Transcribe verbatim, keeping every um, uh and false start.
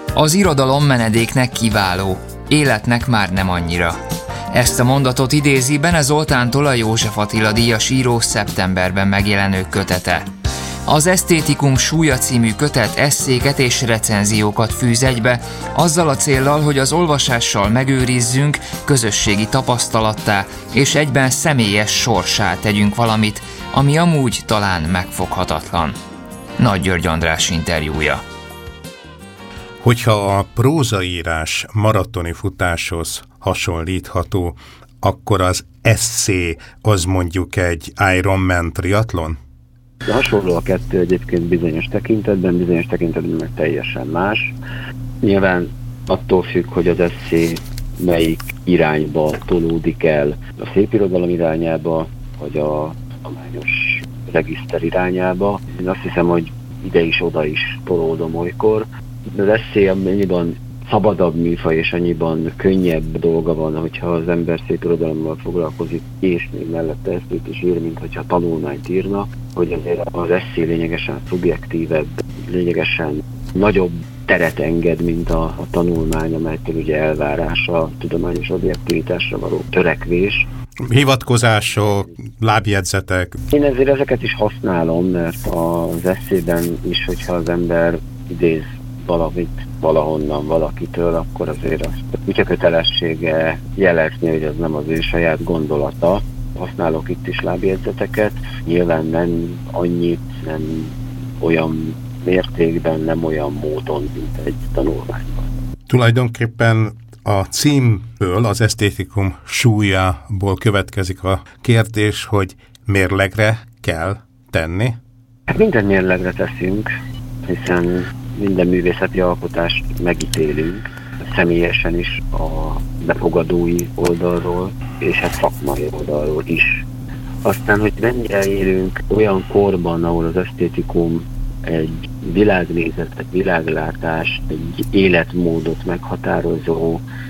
Az irodalom menedéknek kiváló, életnek már nem annyira. Ezt a mondatot idézi Bene Zoltántól a József Attila díjas író szeptemberben megjelenő kötete. Az Esztétikum súlya című kötet esszéket és recenziókat fűz egybe, azzal a céllal, hogy az olvasással megőrizzünk, közösségi tapasztalattá és egyben személyes sorsá tegyünk valamit, ami amúgy talán megfoghatatlan. Nagy György András interjúja. Hogyha a prózaírás maratoni futáshoz hasonlítható, akkor az esszé az mondjuk egy Ironman triatlon? De hasonló a kettő egyébként bizonyos tekintetben, bizonyos tekintetben meg teljesen más. Nyilván attól függ, hogy az esszé melyik irányba tolódik el, a szépirodalom irányába, vagy a tudományos regiszter irányába. Én azt hiszem, hogy ide is, oda is tolódom olykor. Az esszé annyiban szabadabb műfaj és annyiban könnyebb dolga van, hogyha az ember szépirodalommal foglalkozik, és még mellette eszét is ír, mint hogyha tanulmányt írna, hogy azért az esszé lényegesen szubjektívebb, lényegesen nagyobb teret enged, mint a, a tanulmány, amelytől ugye elvárása, a tudományos objektivitásra való törekvés. Hivatkozások, lábjegyzetek. Én ezért ezeket is használom, mert az esszében is, hogyha az ember idéz valamit valahonnan, valakitől, akkor azért azt úgy kötelessége jelezni, hogy ez nem az ő saját gondolata. Használok itt is lábjegyzeteket, nyilván nem annyit, nem olyan mértékben, nem olyan módon, mint egy tanulmányban. Tulajdonképpen a címből, az esztétikum súlyából következik a kérdés, hogy mérlegre kell tenni? Hát minden mérlegre teszünk, hiszen minden művészeti alkotást megítélünk, személyesen is a befogadói oldalról, és hát szakmai oldalról is. Aztán, hogy mennyire élünk olyan korban, ahol az esztétikum egy világnézetet, világlátást, egy életmódot meghatározó